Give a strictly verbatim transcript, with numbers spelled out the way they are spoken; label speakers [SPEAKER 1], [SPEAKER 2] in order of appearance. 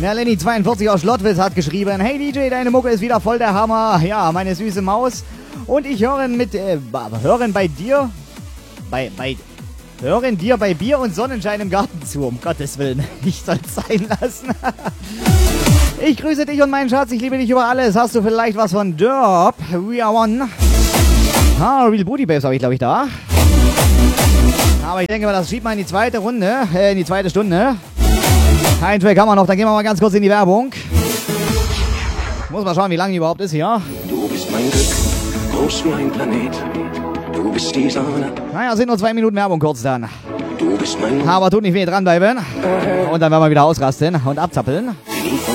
[SPEAKER 1] Ja, Lenny zweiundvierzig aus Schlottwitz hat geschrieben, hey D J, deine Mucke ist wieder voll der Hammer. Ja, meine süße Maus. Und ich hören mit, äh, hören bei dir, bei, bei, hören dir bei Bier und Sonnenschein im Garten zu, um Gottes Willen. Ich soll's sein lassen. Ich grüße dich und meinen Schatz, ich liebe dich über alles. Hast du vielleicht was von Derp? We are one. Ah, Real Booty Babes habe ich, glaube ich, da. Aber ich denke mal, das schiebt mal in die zweite Runde, äh, in die zweite Stunde. Ein Track haben wir noch, dann gehen wir mal ganz kurz in die Werbung. Muss mal schauen, wie lange die überhaupt ist hier.
[SPEAKER 2] Du bist mein Glück, groß wie ein Planet. Du bist die Sonne.
[SPEAKER 1] Naja, sind nur zwei Minuten Werbung kurz dann.
[SPEAKER 2] Du bist mein
[SPEAKER 1] Aber tut nicht weh, dranbleiben. Und dann werden wir wieder ausrasten und abzappeln.